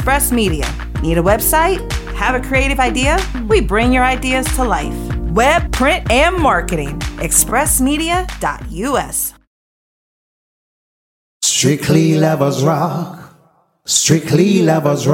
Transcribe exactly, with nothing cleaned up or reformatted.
Express Media. Need a website? Have a creative idea? We bring your ideas to life. Web, print, and marketing. express media dot u s. Strictly Lovers Rock. Strictly Lovers Rock.